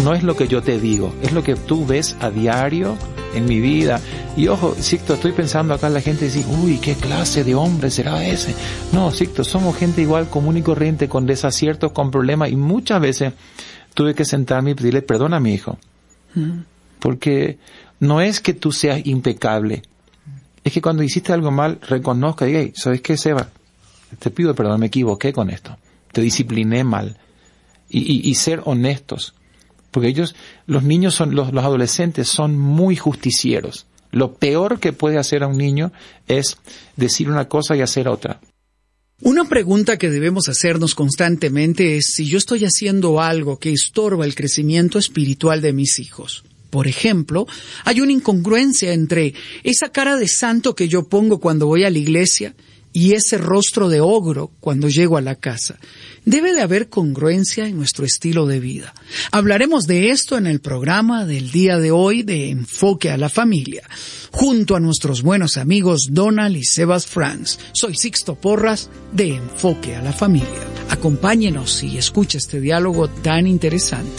no es lo que yo te digo, es lo que tú ves a diario en mi vida. Y ojo, Sixto, estoy pensando acá, la gente dice, uy, ¿qué clase de hombre será ese? No, Sixto, somos gente igual, común y corriente, con desaciertos, con problemas, y muchas veces tuve que sentarme y pedirle perdón a mi hijo. Porque no es que tú seas impecable, es que cuando hiciste algo mal, reconozca, diga, ¿sabes qué, Seba? Te pido perdón, me equivoqué con esto, te discipliné mal. Y ser honestos. Porque ellos, los niños los adolescentes son muy justicieros. Lo peor que puede hacer a un niño es decir una cosa y hacer otra. Una pregunta que debemos hacernos constantemente es si yo estoy haciendo algo que estorba el crecimiento espiritual de mis hijos. Por ejemplo, hay una incongruencia entre esa cara de santo que yo pongo cuando voy a la iglesia y ese rostro de ogro cuando llego a la casa. Debe de haber congruencia en nuestro estilo de vida. Hablaremos de esto en el programa del día de hoy de Enfoque a la Familia, junto a nuestros buenos amigos Donald y Sebas Franz. Soy Sixto Porras de Enfoque a la Familia. Acompáñenos y escuche este diálogo tan interesante.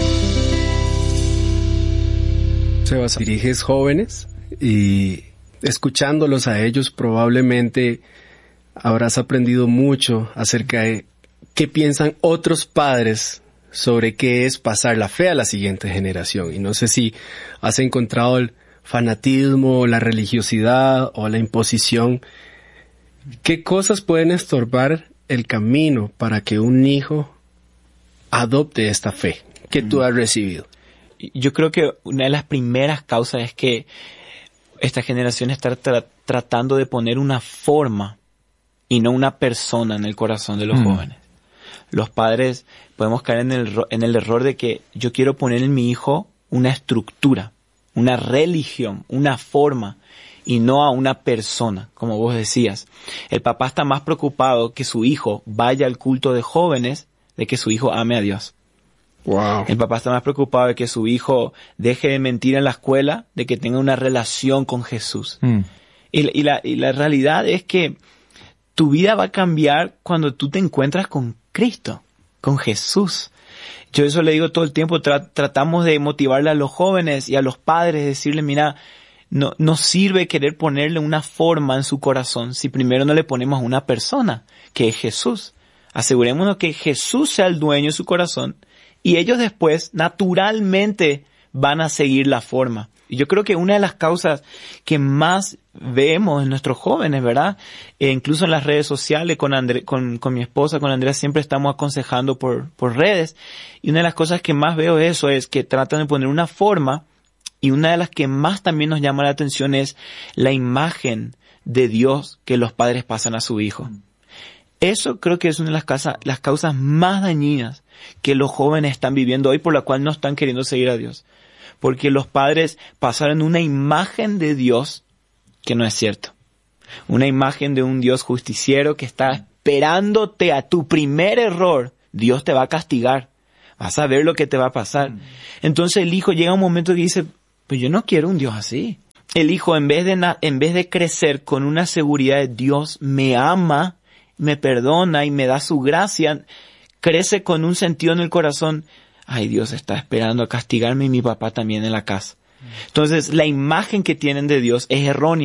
Sebas, diriges jóvenes y escuchándolos a ellos probablemente habrás aprendido mucho acerca de qué piensan otros padres sobre qué es pasar la fe a la siguiente generación. Y no sé si has encontrado el fanatismo, la religiosidad o la imposición. ¿Qué cosas pueden estorbar el camino para que un hijo adopte esta fe que tú has recibido? Yo creo que una de las primeras causas es que esta generación está tratando de poner una forma y no una persona en el corazón de los jóvenes. Los padres podemos caer en el error de que yo quiero poner en mi hijo una estructura, una religión, una forma, y no a una persona, como vos decías. El papá está más preocupado que su hijo vaya al culto de jóvenes de que su hijo ame a Dios. Wow. El papá está más preocupado de que su hijo deje de mentir en la escuela, de que tenga una relación con Jesús. Y la realidad es que tu vida va a cambiar cuando tú te encuentras con Cristo, con Jesús. Yo eso le digo todo el tiempo, tratamos de motivarle a los jóvenes y a los padres, decirle, mira, no sirve querer ponerle una forma en su corazón si primero no le ponemos una persona, que es Jesús. Asegurémonos que Jesús sea el dueño de su corazón y ellos después naturalmente van a seguir la forma. Y yo creo que una de las causas que más vemos en nuestros jóvenes, ¿verdad? Incluso en las redes sociales, con mi esposa, con Andrea, siempre estamos aconsejando por redes. Y una de las cosas que más veo eso es que tratan de poner una forma. Y una de las que más también nos llama la atención es la imagen de Dios que los padres pasan a su hijo. Eso creo que es una de las causas más dañinas que los jóvenes están viviendo hoy, por la cual no están queriendo seguir a Dios. Porque los padres pasaron una imagen de Dios que no es cierto. Una imagen de un Dios justiciero que está esperándote a tu primer error. Dios te va a castigar. Vas a ver lo que te va a pasar. Entonces el hijo llega a un momento que dice, pues yo no quiero un Dios así. El hijo, en vez de crecer con una seguridad de Dios me ama, me perdona y me da su gracia, crece con un sentido en el corazón, ay, Dios está esperando a castigarme y mi papá también en la casa. Entonces, la imagen que tienen de Dios es errónea.